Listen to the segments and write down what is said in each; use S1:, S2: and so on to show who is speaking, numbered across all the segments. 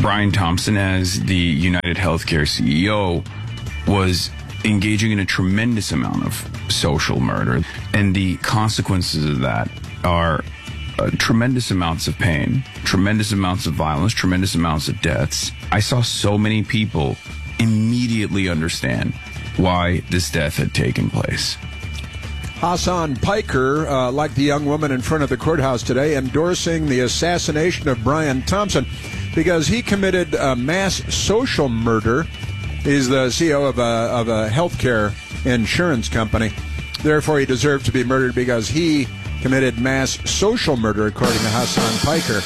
S1: Brian Thompson, as the United Healthcare CEO, was engaging in a tremendous amount of social murder. And the consequences of that are tremendous amounts of pain, tremendous amounts of violence, tremendous amounts of deaths. I saw so many people immediately understand why this death had taken place.
S2: Hasan Piker, like the young woman in front of the courthouse today, endorsing the assassination of Brian Thompson because he committed mass social murder. He's the CEO of a healthcare insurance company. Therefore, he deserved to be murdered because he committed mass social murder, according to Hasan Piker.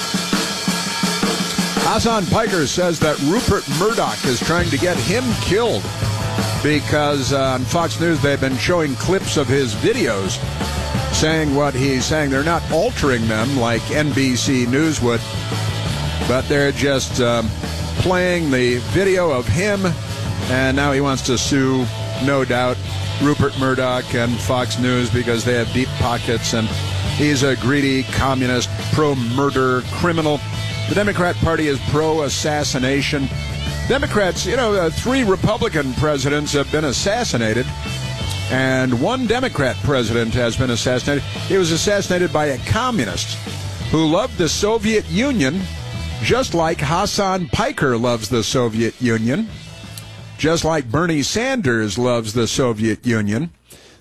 S2: Hasan Piker says that Rupert Murdoch is trying to get him killed because on Fox News they've been showing clips of his videos saying what he's saying. They're not altering them like NBC News would, but they're just playing the video of him, and now he wants to sue, no doubt, Rupert Murdoch and Fox News because they have deep pockets, and he's a greedy communist, pro-murder criminal. The Democrat Party is pro-assassination. Democrats, 3 Republican presidents have been assassinated, and 1 Democrat president has been assassinated. He was assassinated by a communist who loved the Soviet Union, just like Hasan Piker loves the Soviet Union, just like Bernie Sanders loves the Soviet Union.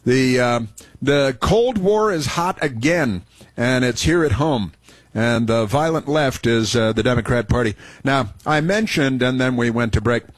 S2: The Cold War is hot again, and it's here at home. And the violent left is the Democrat Party. Now, I mentioned, and then we went to break,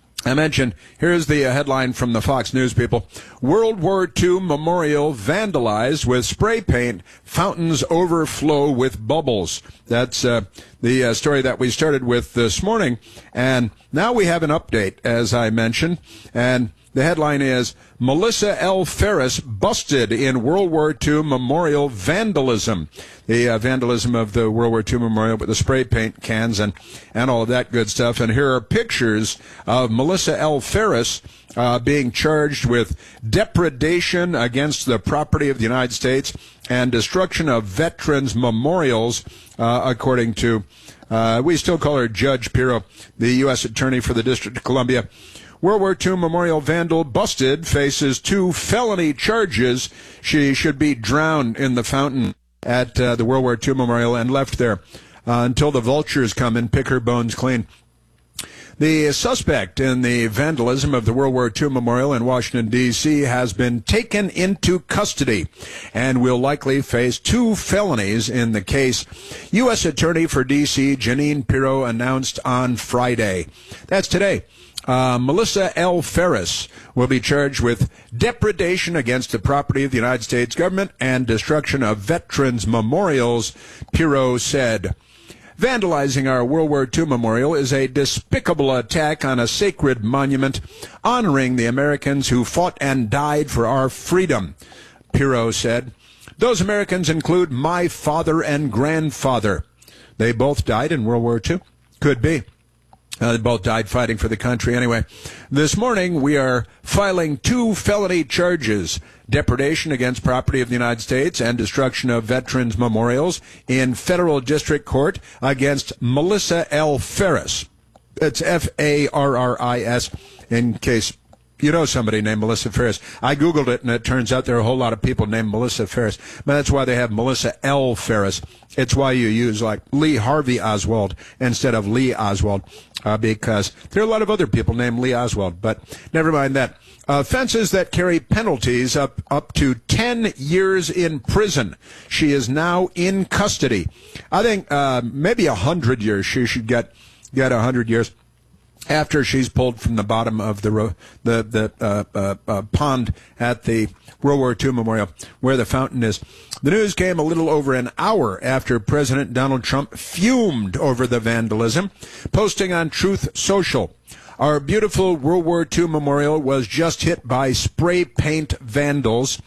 S2: here's the headline from the Fox News people. World War II memorial vandalized with spray paint. Fountains overflow with bubbles. That's the story that we started with this morning. And now we have an update, as I mentioned. And the headline is, Melissa L. Ferris busted in World War II memorial vandalism. The vandalism of the World War II memorial with the spray paint cans and all of that good stuff. And here are pictures of Melissa L. Ferris being charged with depredation against the property of the United States and destruction of veterans' memorials, according to, we still call her Judge Pirro, the U.S. Attorney for the District of Columbia. World War II memorial vandal busted, faces 2 felony charges. She should be drowned in the fountain at the World War II memorial and left there until the vultures come and pick her bones clean. The suspect in the vandalism of the World War II memorial in Washington, D.C. has been taken into custody and will likely face 2 felonies in the case. U.S. Attorney for D.C. Jeanine Pirro announced on Friday. That's today. Melissa L. Ferris will be charged with depredation against the property of the United States government and destruction of veterans' memorials, Pirro said. Vandalizing our World War II memorial is a despicable attack on a sacred monument honoring the Americans who fought and died for our freedom, Pirro said. Those Americans include my father and grandfather. They both died in World War II? Could be. They both died fighting for the country. Anyway, this morning we are filing 2 felony charges, depredation against property of the United States and destruction of veterans' memorials in federal district court against Melissa L. Ferris. It's F-A-R-R-I-S, in case you know somebody named Melissa Ferris. I Googled it, and it turns out there are a whole lot of people named Melissa Ferris. But that's why they have Melissa L. Ferris. It's why you use, like, Lee Harvey Oswald instead of Lee Oswald, because there are a lot of other people named Lee Oswald. But never mind that. Offenses that carry penalties up to 10 years in prison. She is now in custody. I think maybe 100 years. She should get 100 years. After she's pulled from the bottom of the pond at the World War II memorial where the fountain is. The news came a little over an hour after President Donald Trump fumed over the vandalism, posting on Truth Social. Our beautiful World War II memorial was just hit by spray painting vandals.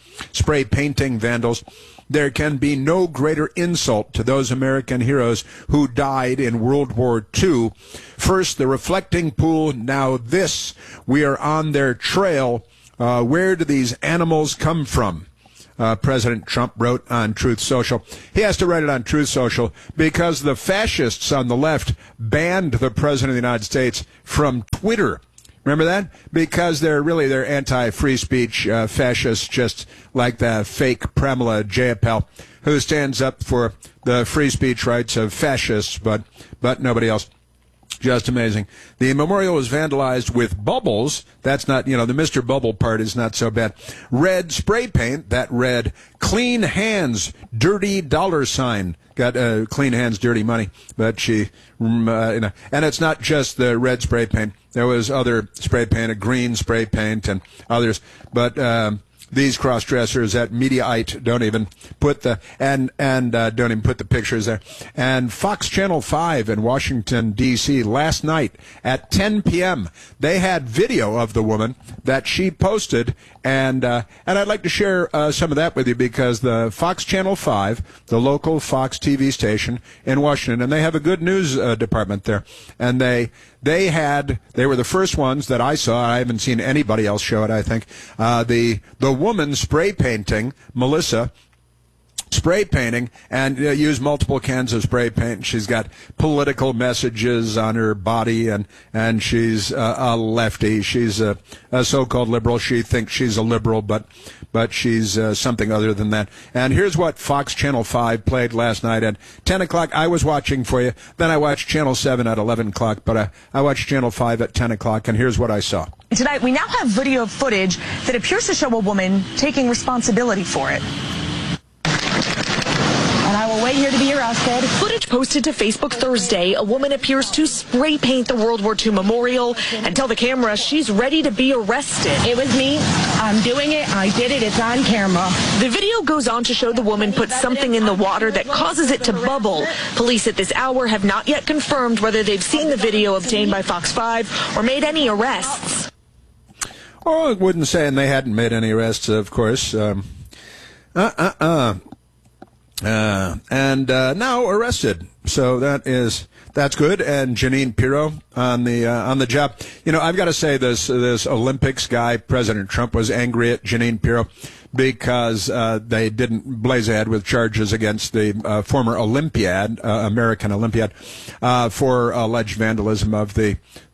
S2: There can be no greater insult to those American heroes who died in World War II. First, the reflecting pool, now this. We are on their trail. Where do these animals come from? President Trump wrote on Truth Social. He has to write it on Truth Social because the fascists on the left banned the President of the United States from Twitter. Remember that? Because they're anti-free speech fascists, just like the fake Pramila Jayapal, who stands up for the free speech rights of fascists, but nobody else. Just amazing. The memorial was vandalized with bubbles. That's not, the Mr. Bubble part is not so bad. Red spray paint that read, "Clean hands, dirty $." Got clean hands, dirty money. But and it's not just the red spray paint. There was other spray paint, a green spray paint and others. But, these cross-dressers at Mediaite don't even put the don't even put the pictures there. And Fox Channel 5 in Washington D.C. last night at 10 p.m. they had video of the woman that she posted, and I'd like to share some of that with you because the Fox Channel 5, the local Fox TV station in Washington, and they have a good news department there, and they were the first ones that I saw. I haven't seen anybody else show it, I think. The woman spray painting, Melissa, spray painting, and used multiple cans of spray paint. She's got political messages on her body, and she's a lefty. She's a so-called liberal. She thinks she's a liberal, but she's something other than that. And here's what Fox Channel 5 played last night at 10 o'clock. I was watching for you. Then I watched Channel 7 at 11 o'clock, but I watched Channel 5 at 10 o'clock, and here's what I saw.
S3: Tonight, we now have video footage that appears to show a woman taking responsibility for it. And I will wait here to be arrested. Footage posted to Facebook Thursday. A woman appears to spray paint the World War II memorial and tell the camera she's ready to be arrested.
S4: It was me. I'm doing it. I did it. It's on camera.
S3: The video goes on to show the woman put something in the water that causes it to bubble. Police at this hour have not yet confirmed whether they've seen the video obtained by Fox 5 or made any arrests.
S2: Oh, I wouldn't say, and they hadn't made any arrests, of course. And now arrested. So that's good. And Jeanine Pirro on the job. I've got to say this Olympics guy, President Trump, was angry at Jeanine Pirro because they didn't blaze ahead with charges against the former Olympiad, American Olympiad, for alleged vandalism of the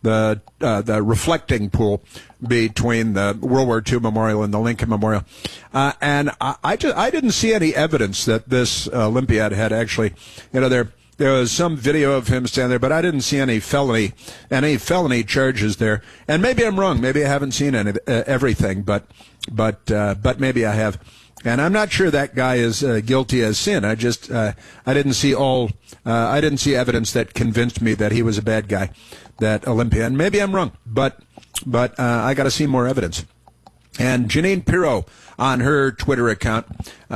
S2: reflecting pool between the World War II Memorial and the Lincoln Memorial. And I didn't see any evidence that this Olympiad had actually, there was some video of him standing there, but I didn't see any felony charges there. And maybe I'm wrong. Maybe I haven't seen everything, but maybe I have. And I'm not sure that guy is guilty as sin. I didn't see evidence that convinced me that he was a bad guy, that Olympia. And maybe I'm wrong, but I got to see more evidence. And Jeanine Pirro on her Twitter account,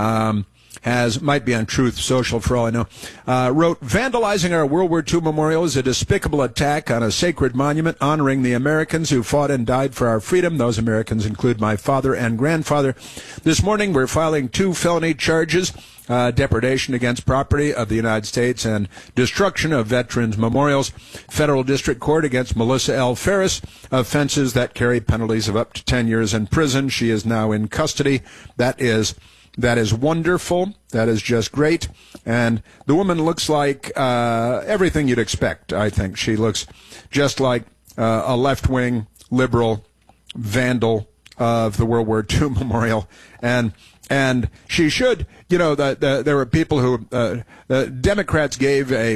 S2: might be on Truth Social for all I know, wrote, "Vandalizing our World War II memorial is a despicable attack on a sacred monument honoring the Americans who fought and died for our freedom. Those Americans include my father and grandfather. This morning we're filing 2 felony charges, depredation against property of the United States and destruction of veterans' memorials. Federal District Court against Melissa L. Ferris, offenses that carry penalties of up to 10 years in prison. She is now in custody." That is wonderful. That is just great. And the woman looks like everything you'd expect, I think. She looks just like a left-wing liberal vandal of the World War II memorial. And she should, there were people who, the Democrats gave a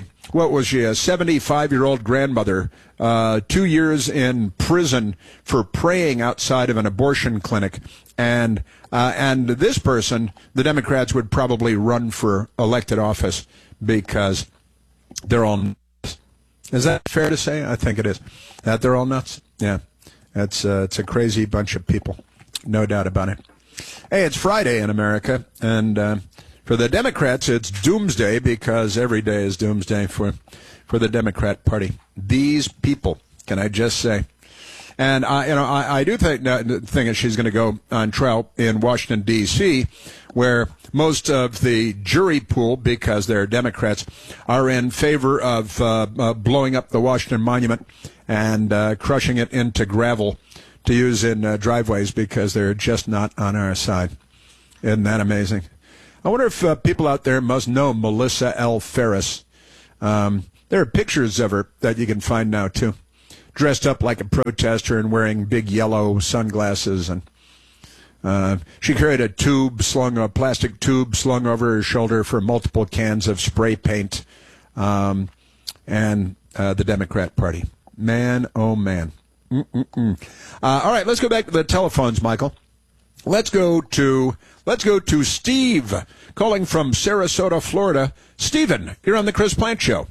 S2: 75-year-old grandmother 2 years in prison for praying outside of an abortion clinic. And this person, the Democrats would probably run for elected office because they're all nuts. Is that fair to say? I think it is. That they're all nuts? Yeah. It's a crazy bunch of people. No doubt about it. Hey, it's Friday in America, and for the Democrats, it's doomsday because every day is doomsday for the Democrat Party. These people, can I just say? And I do think that she's going to go on trial in Washington D.C., where most of the jury pool, because they're Democrats, are in favor of blowing up the Washington Monument and crushing it into gravel to use in driveways because they're just not on our side. Isn't that amazing? I wonder if people out there must know Melissa L. Ferris. There are pictures of her that you can find now, too. Dressed up like a protester and wearing big yellow sunglasses. And she carried a plastic tube slung over her shoulder for multiple cans of spray paint. And the Democrat Party. Man, oh, man. All right, let's go back to the telephones, Michael. Let's go to Steve, calling from Sarasota, Florida. Stephen, you're on the Chris Plante Show.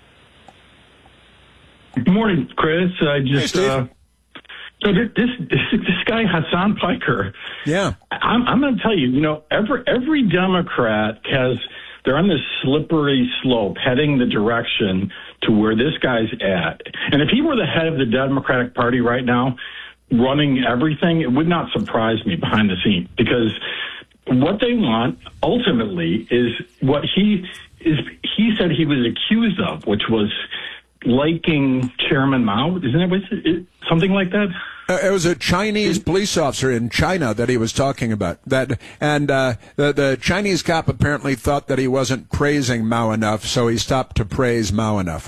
S5: Good morning, Chris.
S2: Hey, Steve.
S5: So this guy Hassan Piker.
S2: Yeah,
S5: I'm going to tell you. Every Democrat they're on this slippery slope, heading the direction to where this guy's at. And if he were the head of the Democratic Party right now, running everything, it would not surprise me behind the scenes, because what they want ultimately is what he said he was accused of, which was liking Chairman Mao. Isn't it something like that?
S2: It was a Chinese police officer in China that he was talking about. The Chinese cop apparently thought that he wasn't praising Mao enough, so he stopped to praise Mao enough.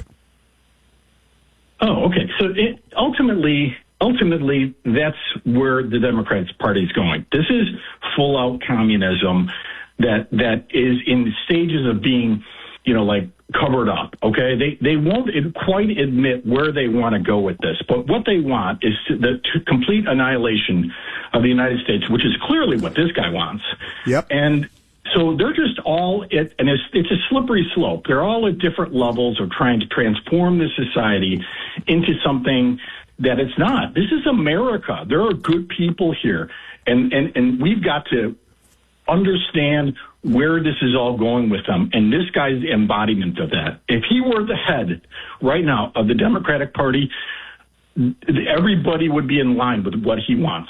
S5: Oh, okay. So ultimately, that's where the Democrats Party is going. This is full-out communism that is in stages of being, covered up. Okay, they won't quite admit where they want to go with this, but what they want is the complete annihilation of the United States, which is clearly what this guy wants.
S2: Yep.
S5: And so they're just all and it's a slippery slope. They're all at different levels of trying to transform this society into something that it's not. This is America. There are good people here, and we've got to understand where this is all going with them. And this guy's the embodiment of that. If he were the head right now of the Democratic Party, everybody would be in line with what he wants.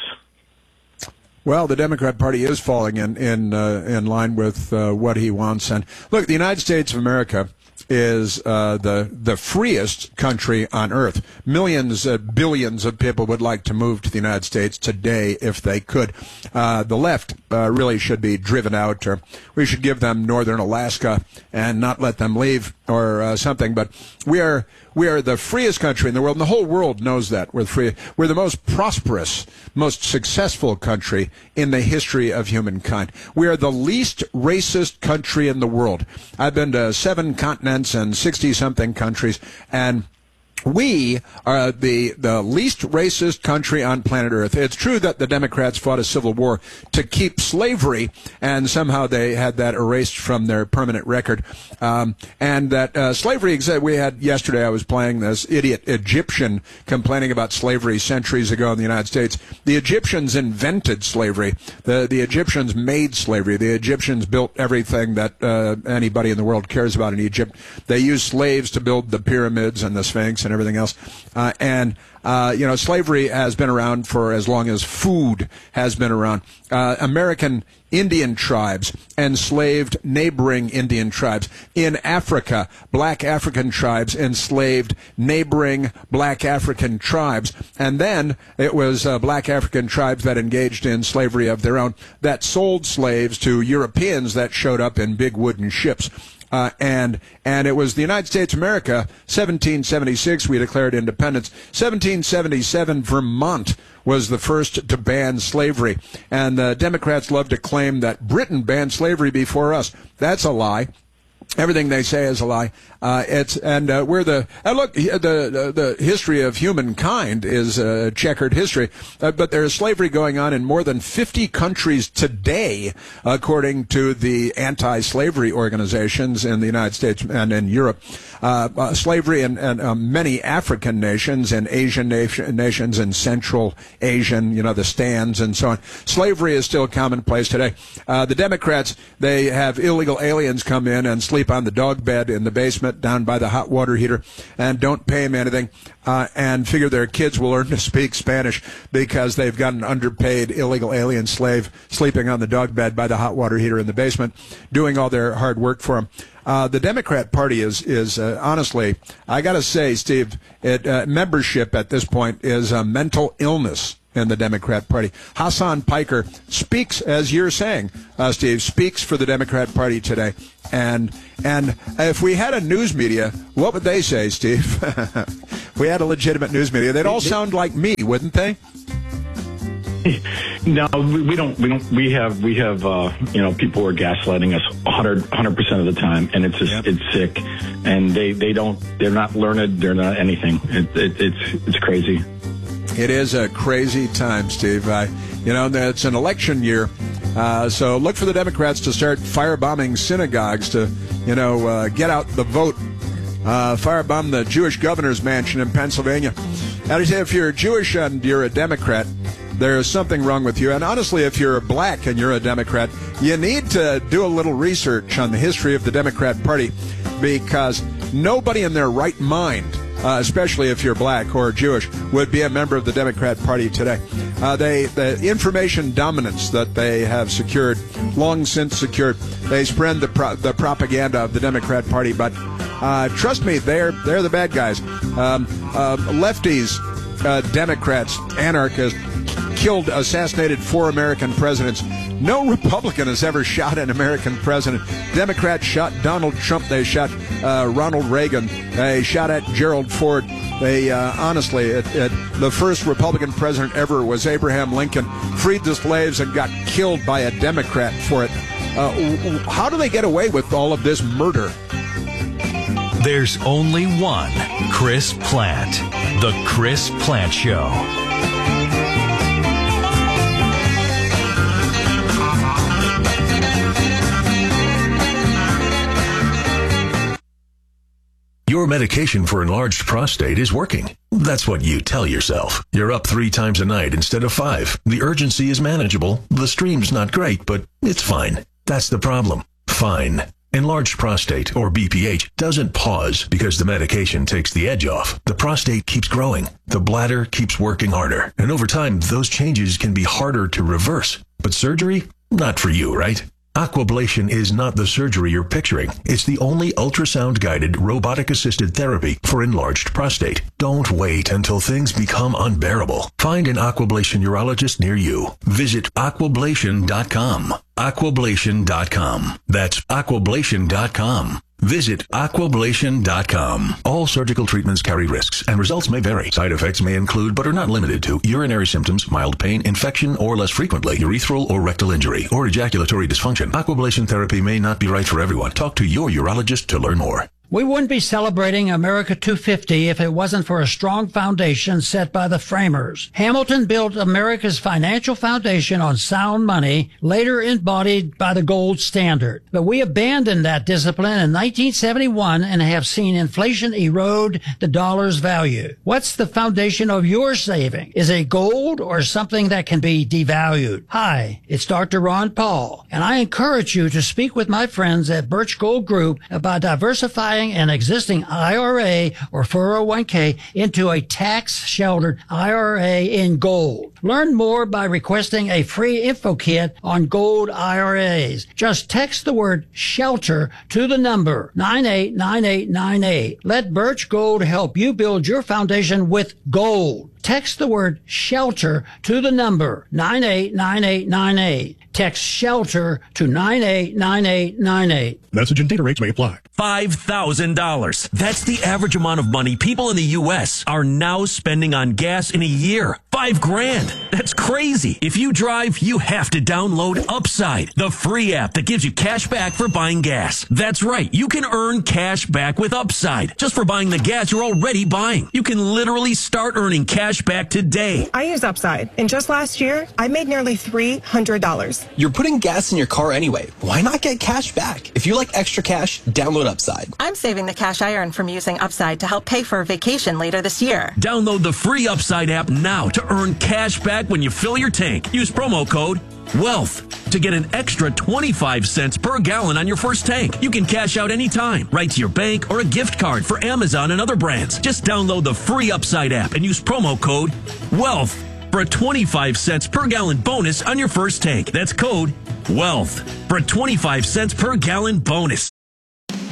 S2: Well, the Democrat Party is falling in line with what he wants. And look, the United States of America is the freest country on earth. Millions, billions of people would like to move to the United States today if they could. The left really should be driven out, or we should give them northern Alaska and not let them leave, or something. But we are the freest country in the world, and the whole world knows that. We're free. We're the most prosperous, most successful country in the history of humankind. We are the least racist country in the world. I've been to 7 continents and 60-something countries, and we are the least racist country on planet Earth. It's true that the Democrats fought a civil war to keep slavery, and somehow they had that erased from their permanent record. And that slavery, we had yesterday, I was playing this idiot Egyptian complaining about slavery centuries ago in the United States. The Egyptians invented slavery. The Egyptians made slavery. The Egyptians built everything that anybody in the world cares about in Egypt. They used slaves to build the pyramids and the Sphinx and everything else. Slavery has been around for as long as food has been around. American Indian tribes enslaved neighboring Indian tribes. In Africa, black African tribes enslaved neighboring black African tribes. And then it was black African tribes that engaged in slavery of their own that sold slaves to Europeans that showed up in big wooden ships. And it was the United States of America, 1776, we declared independence. 1777, Vermont was the first to ban slavery. And the Democrats love to claim that Britain banned slavery before us. That's a lie. Everything they say is a lie. The history of humankind is a checkered history, but there is slavery going on in more than 50 countries today, according to the anti-slavery organizations in the United States and in Europe. Slavery in many African nations and Asian nations and Central Asian, the stands and so on. Slavery is still commonplace today. The Democrats, they have illegal aliens come in and sleep on the dog bed in the basement down by the hot water heater and don't pay them anything and figure their kids will learn to speak Spanish because they've got an underpaid illegal alien slave sleeping on the dog bed by the hot water heater in the basement, doing all their hard work for them. The Democrat Party is honestly, I got to say, Steve, membership at this point is a mental illness. in the Democrat Party. Hassan Piker speaks, as you're saying, Steve, speaks for the Democrat Party today. And if we had a news media, what would they say, Steve? If we had a legitimate news media, they'd all sound like me, wouldn't they?
S5: No, we don't. We have people who are gaslighting us 100% of the time, and it's just it's sick, and they're not learned, they're not anything. It's crazy.
S2: It is a crazy time, Steve. It's an election year, so look for the Democrats to start firebombing synagogues to, get out the vote. Firebomb the Jewish governor's mansion in Pennsylvania. Now, if you're Jewish and you're a Democrat, there's something wrong with you. And honestly, if you're black and you're a Democrat, you need to do a little research on the history of the Democrat Party, because nobody in their right mind, especially if you're black or Jewish, would be a member of the Democrat Party today. The information dominance that they have secured, long since secured, they spread the propaganda of the Democrat Party. But trust me, they're the bad guys. Lefties, Democrats, anarchists, assassinated 4 American presidents. No Republican has ever shot an American president. Democrats shot Donald Trump. They shot Ronald Reagan. They shot at Gerald Ford. They honestly, the first Republican president ever was Abraham Lincoln. Freed the slaves and got killed by a Democrat for it. How do they get away with all of this murder?
S6: There's only one Chris Plante. The Chris Plante Show. Your medication for enlarged prostate is working. That's what you tell yourself. You're up 3 times a night instead of 5. The urgency is manageable. The stream's not great, but it's fine. That's the problem. Fine. Enlarged prostate, or BPH, doesn't pause because the medication takes the edge off. The prostate keeps growing. The bladder keeps working harder. And over time, those changes can be harder to reverse. But surgery? Not for you, right? Aquablation is not the surgery you're picturing. It's the only ultrasound-guided, robotic-assisted therapy for enlarged prostate. Don't wait until things become unbearable. Find an Aquablation urologist near you. Visit aquablation.com. Aquablation.com. That's aquablation.com. Visit aquablation.com. All surgical treatments carry risks, and results may vary. Side effects may include, but are not limited to, urinary symptoms, mild pain, infection, or less frequently, urethral or rectal injury, or ejaculatory dysfunction. Aquablation therapy may not be right for everyone. Talk to your urologist to learn more.
S7: We wouldn't be celebrating America 250 if it wasn't for a strong foundation set by the framers. Hamilton built America's financial foundation on sound money, later embodied by the gold standard. But we abandoned that discipline in 1971 and have seen inflation erode the dollar's value. What's the foundation of your saving? Is it gold or something that can be devalued? Hi, it's Dr. Ron Paul, and I encourage you to speak with my friends at Birch Gold Group about diversifying an existing IRA or 401k into a tax-sheltered IRA in gold. Learn more by requesting a free info kit on gold IRAs. Just text the word SHELTER to the number 989898. Let Birch Gold help you build your foundation with gold. Text the word SHELTER to the number 989898. Text SHELTER to 989898.
S8: Message and data rates may apply.
S9: $5,000. That's the average amount of money people in the U.S. are now spending on gas in a year. $5,000. That's crazy. If you drive, you have to download Upside, the free app that gives you cash back for buying gas. That's right. You can earn cash back with Upside just for buying the gas you're already buying. You can literally start earning cash back today.
S10: I use Upside, and just last year, I made nearly $300.
S11: You're putting gas in your car anyway. Why not get cash back? If you like extra cash, download Upside.
S12: I'm saving the cash I earn from using Upside to help pay for a vacation later this year.
S9: Download the free Upside app now to earn cash back when you fill your tank. Use promo code WEALTH to get an extra 25 cents per gallon on your first tank. You can cash out anytime, right to your bank or a gift card for Amazon and other brands. Just download the free Upside app and use promo code WEALTH for a 25 cents per gallon bonus on your first tank. That's code WEALTH for a 25 cents per gallon bonus.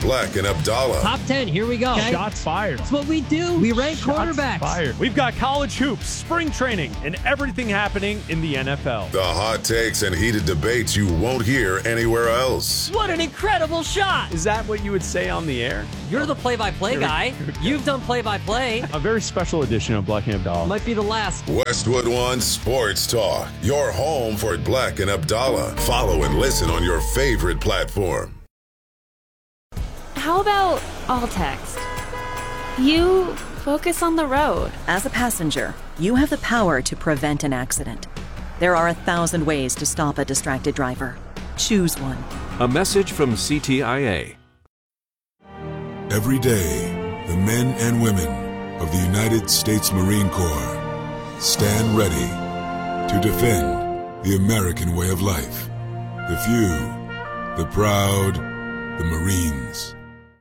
S8: Black and Abdallah.
S13: Top 10, here we go.
S14: Okay. Shots fired.
S13: That's what we do. We rank quarterbacks.
S14: Fired. We've got college hoops, spring training, and everything happening in the NFL.
S8: The hot takes and heated debates you won't hear anywhere else.
S13: What an incredible shot.
S14: Is that what you would say on the air?
S13: You're the play-by-play guy. You've done play-by-play.
S14: A very special edition of Black and Abdallah.
S13: Might be the last.
S8: Westwood One Sports Talk. Your home for Black and Abdallah. Follow and listen on your favorite platform.
S15: How about all text? You focus on the road.
S16: As a passenger, you have the power to prevent an accident. There are 1,000 ways to stop a distracted driver. Choose one.
S17: A message from CTIA.
S18: Every day, the men and women of the United States Marine Corps stand ready to defend the American way of life. The few, the proud, the Marines.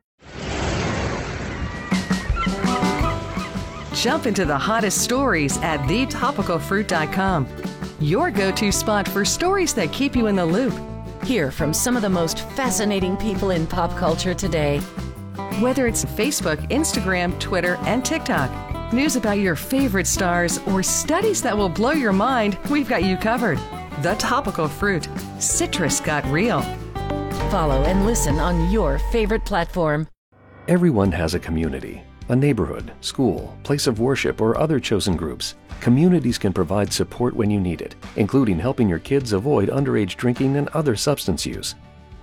S19: Jump into the hottest stories at thetopicalfruit.com. Your go-to spot for stories that keep you in the loop.
S20: Hear from some of the most fascinating people in pop culture today.
S19: Whether it's Facebook, Instagram, Twitter, and TikTok, news about your favorite stars, or studies that will blow your mind, we've got you covered. The Topical Fruit. Citrus got real.
S20: Follow and listen on your favorite platform.
S21: Everyone has a community, a neighborhood, school, place of worship, or other chosen groups. Communities can provide support when you need it, including helping your kids avoid underage drinking and other substance use.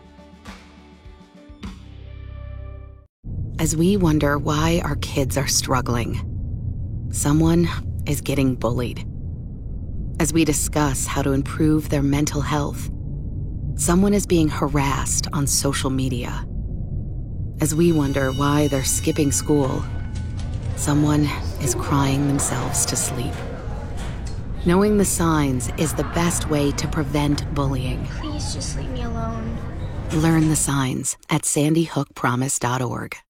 S22: As we wonder why our kids are struggling, someone is getting bullied. As we discuss how to improve their mental health, someone is being harassed on social media. As we wonder why they're skipping school, someone is crying themselves to sleep. Knowing the signs is the best way to prevent bullying.
S23: Please just leave me alone.
S22: Learn the signs at sandyhookpromise.org.